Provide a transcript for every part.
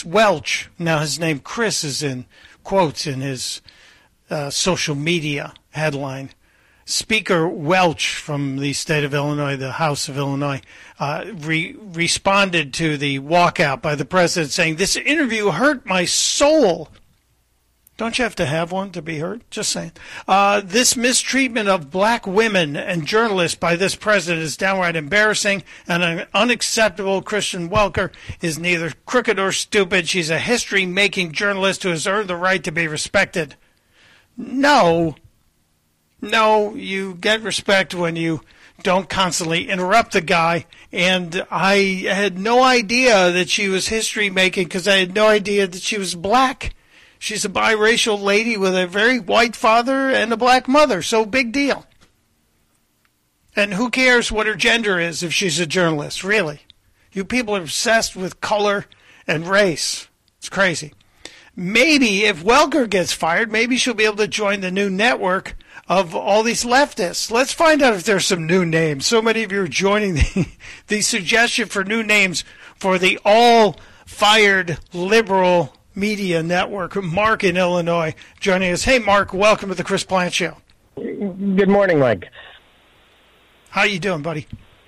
journalist Welch. Now his name Chris is in quotes in his social media headline. Speaker Welch from the state of Illinois, the House of Illinois, responded to the walkout by the president saying, "This interview hurt my soul." Don't you have to have one to be hurt? Just saying. This mistreatment of black women and journalists by this president is downright embarrassing and unacceptable. Christian Welker is neither crooked or stupid. She's a history-making journalist who has earned the right to be respected. No, you get respect when you don't constantly interrupt the guy. And I had no idea that she was history-making because I had no idea that she was black. She's a biracial lady with a very white father and a black mother, so big deal. And who cares what her gender is if she's a journalist, really? You people are obsessed with color and race. It's crazy. Maybe if Welker gets fired, maybe she'll be able to join the new network of all these leftists. Let's find out if there's some new names. So many of you are joining the suggestion for new names for the all-fired liberal media network. Mark in Illinois joining us. Hey, Mark, welcome to the Chris Plante Show. Good morning, Mike. How you doing, buddy?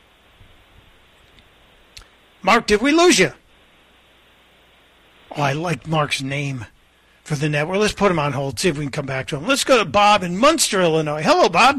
Mark, did we lose you? Oh, I like Mark's name for the network. Let's put him on hold, see if we can come back to him. Let's go to Bob in Munster, Illinois. Hello, Bob.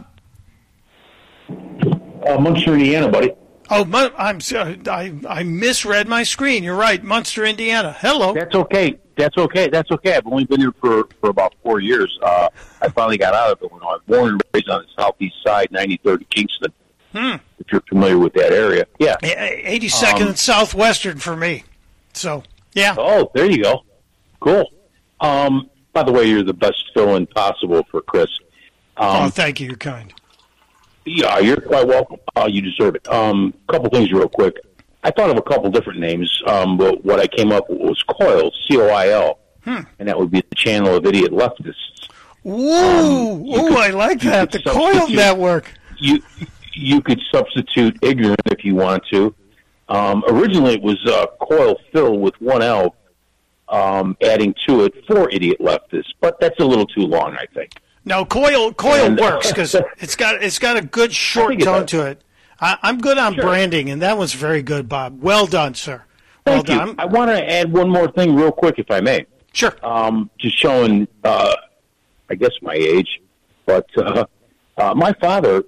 Munster, Indiana, buddy. Oh, I'm sorry. I misread my screen. You're right, Munster, Indiana. Hello. That's okay. I've only been here for about 4 years. I finally got out of Illinois. I was born and raised on the southeast side, 93rd and Kingston, if you're familiar with that area. Yeah. 82nd and Southwestern for me. So, yeah. Oh, there you go. Cool. By the way, you're the best fill-in possible for Chris. Thank you. You're kind. Yeah, you're quite welcome. You deserve it. Couple things real quick. I thought of a couple different names, but what I came up with was COIL, C-O-I-L, and that would be the channel of idiot leftists. Ooh, I like that. The COIL network. You could substitute ignorant if you want to. Originally, it was COIL Phil with one L, adding to it for idiot leftists, but that's a little too long, I think. No, COIL works because it's got a good short tone to it. I'm good on branding, and that was very good, Bob. Well done, sir. Well Thank you. done. I want to add one more thing real quick, if I may. Sure. Just showing, I guess, my age. But my father,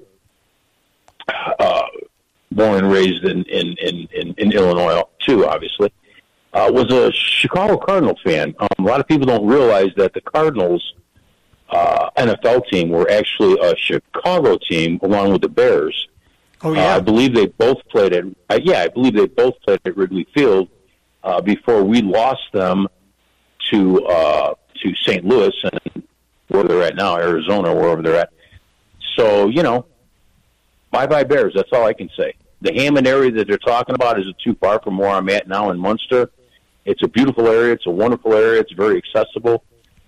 born and raised in Illinois, too, obviously, was a Chicago Cardinals fan. A lot of people don't realize that the Cardinals NFL team were actually a Chicago team along with the Bears. Oh yeah, I believe they both played at Wrigley Field before we lost them to St. Louis and where they're at now, Arizona, wherever they're at. So bye Bears. That's all I can say. The Hammond area that they're talking about isn't too far from where I'm at now in Munster. It's a beautiful area. It's a wonderful area. It's very accessible.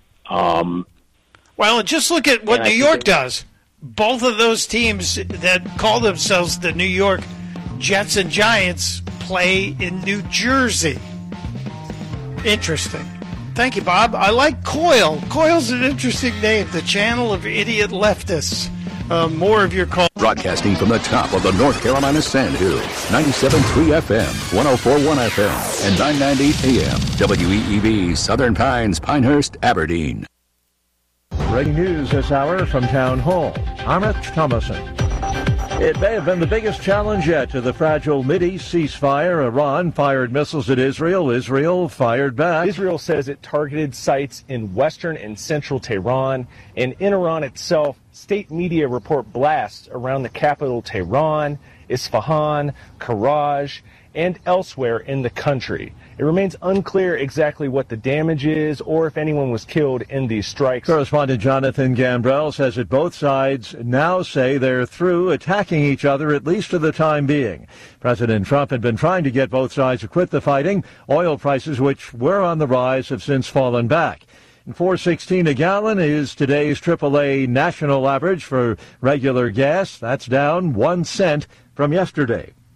Well, just look at what New York does. Both of those teams that call themselves the New York Jets and Giants play in New Jersey. Interesting. Thank you, Bob. I like COIL. COIL's an interesting name. The channel of idiot leftists. More of your calls. Broadcasting from the top of the North Carolina Sandhills. 97.3 FM, 104.1 FM, and 990 AM. WEEB, Southern Pines, Pinehurst, Aberdeen. Breaking news this hour from Town Hall. Amit Thomason. It may have been the biggest challenge yet to the fragile Mideast ceasefire. Iran fired missiles at Israel. Israel fired back. Israel says it targeted sites in western and central Tehran. And in Iran itself, state media report blasts around the capital Tehran, Isfahan, Karaj, and elsewhere in the country. It remains unclear exactly what the damage is or if anyone was killed in these strikes. Correspondent Jonathan Gambrell says that both sides now say they're through attacking each other, at least for the time being. President Trump had been trying to get both sides to quit the fighting. Oil prices, which were on the rise, have since fallen back. And $4.16 a gallon is today's AAA national average for regular gas. That's down 1 cent from yesterday.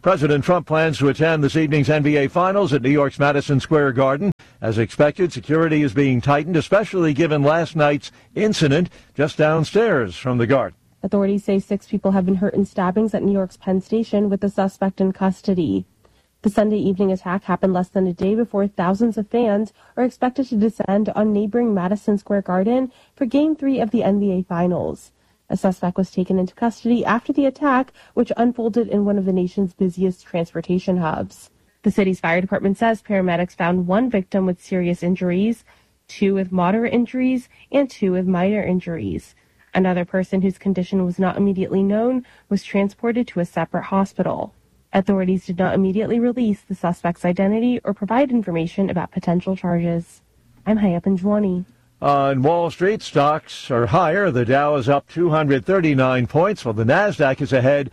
President Trump plans to attend this evening's NBA Finals at New York's Madison Square Garden. As expected, security is being tightened, especially given last night's incident just downstairs from the Garden. Authorities say 6 people have been hurt in stabbings at New York's Penn Station, with the suspect in custody. The Sunday evening attack happened less than a day before thousands of fans are expected to descend on neighboring Madison Square Garden for Game 3 of the NBA Finals. A suspect was taken into custody after the attack, which unfolded in one of the nation's busiest transportation hubs. The city's fire department says paramedics found 1 victim with serious injuries, 2 with moderate injuries, and 2 with minor injuries. Another person whose condition was not immediately known was transported to a separate hospital. Authorities did not immediately release the suspect's identity or provide information about potential charges. I'm Hayap Anjwani. On Wall Street, stocks are higher. The Dow is up 239 points, while the Nasdaq is ahead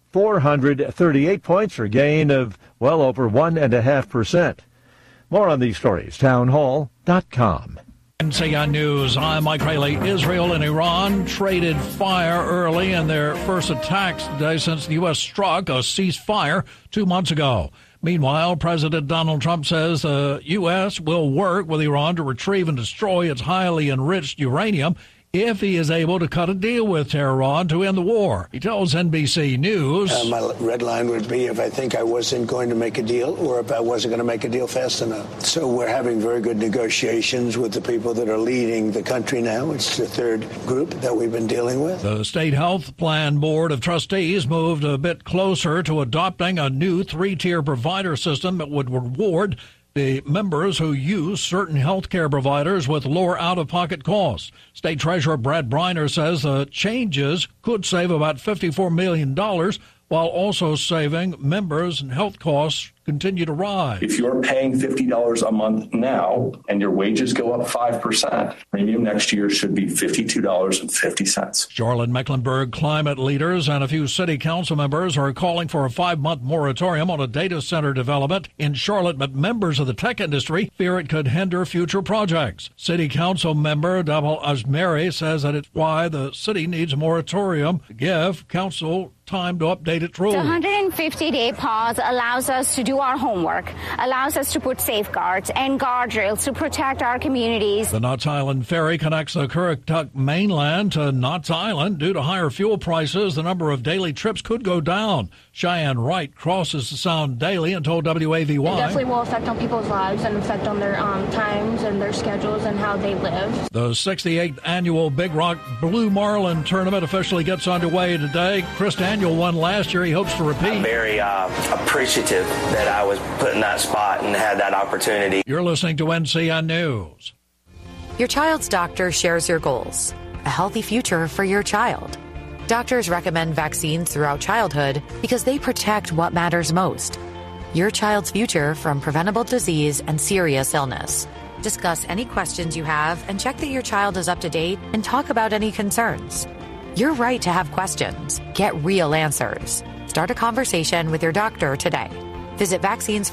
438 points for a gain of well over 1.5%. More on these stories, townhall.com. NCN News, I'm Mike Rayleigh. Israel and Iran traded fire early in their first attacks today since the U.S. struck a ceasefire 2 months ago. Meanwhile, President Donald Trump says the U.S. will work with Iran to retrieve and destroy its highly enriched uranium if he is able to cut a deal with Tehran to end the war. He tells NBC News, my red line would be if I think I wasn't going to make a deal or if I wasn't going to make a deal fast enough. So we're having very good negotiations with the people that are leading the country now. It's the third group that we've been dealing with. The State Health Plan Board of Trustees moved a bit closer to adopting a new 3-tier provider system that would reward the members who use certain health care providers with lower out-of-pocket costs. State Treasurer Brad Briner says the changes could save about $54 million while also saving members, and health costs continue to rise. If you're paying $50 a month now and your wages go up 5%, premium next year should be $52.50. Charlotte-Mecklenburg climate leaders and a few city council members are calling for a 5-month moratorium on a data center development in Charlotte, but members of the tech industry fear it could hinder future projects. City council member Dabal Azmeri says that it's why the city needs a moratorium to give council time to update its rules. The 150-day pause allows us to do our homework, allows us to put safeguards and guardrails to protect our communities. The Knott's Island Ferry connects the Currituck mainland to Knott's Island. Due to higher fuel prices, the number of daily trips could go down. Cheyenne Wright crosses the Sound daily and told WAVY. It definitely will affect on people's lives and affect on their times and their schedules and how they live. The 68th annual Big Rock Blue Marlin tournament officially gets underway today. Chris Daniel won last year. He hopes to repeat. I'm very appreciative that I was put in that spot and had that opportunity. You're listening to NCN News. Your child's doctor shares your goals. A healthy future for your child. Doctors recommend vaccines throughout childhood because they protect what matters most. Your child's future from preventable disease and serious illness. Discuss any questions you have and check that your child is up to date and talk about any concerns. Your right to have questions. Get real answers. Start a conversation with your doctor today. Visit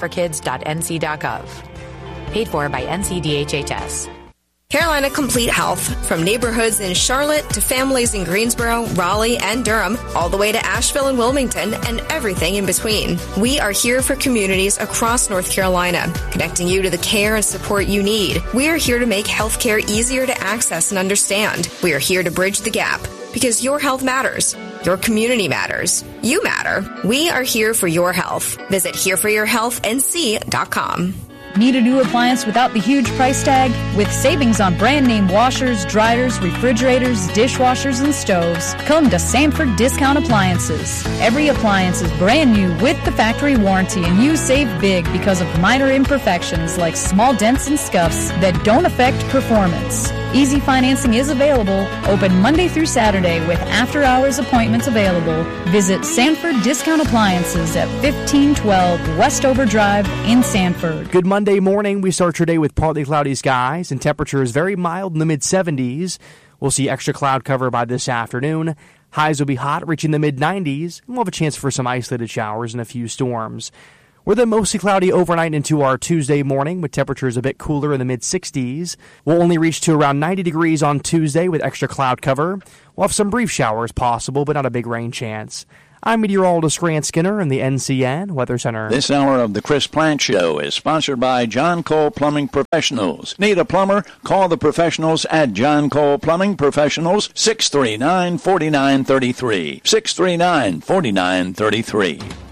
vaccinesforkids.nc.gov. Paid for by NCDHHS. Carolina Complete Health. From neighborhoods in Charlotte to families in Greensboro, Raleigh, and Durham, all the way to Asheville and Wilmington, and everything in between. We are here for communities across North Carolina, connecting you to the care and support you need. We are here to make healthcare easier to access and understand. We are here to bridge the gap, because your health matters. Your community matters. You matter. We are here for your health. Visit hereforyourhealthnc.com. Need a new appliance without the huge price tag? With savings on brand name washers, dryers, refrigerators, dishwashers, and stoves, come to Sanford Discount Appliances. Every appliance is brand new with the factory warranty, and you save big because of minor imperfections like small dents and scuffs that don't affect performance. Easy financing is available, open Monday through Saturday with after-hours appointments available. Visit Sanford Discount Appliances at 1512 Westover Drive in Sanford. Good Monday morning. We start your day with partly cloudy skies and temperatures very mild in the mid-70s. We'll see extra cloud cover by this afternoon. Highs will be hot, reaching the mid-90s, and we'll have a chance for some isolated showers and a few storms. We're then mostly cloudy overnight into our Tuesday morning with temperatures a bit cooler in the mid-60s. We'll only reach to around 90 degrees on Tuesday with extra cloud cover. We'll have some brief showers possible, but not a big rain chance. I'm meteorologist Grant Skinner in the NCN Weather Center. This hour of the Chris Plant Show is sponsored by John Cole Plumbing Professionals. Need a plumber? Call the professionals at John Cole Plumbing Professionals, 639-4933. 639-4933.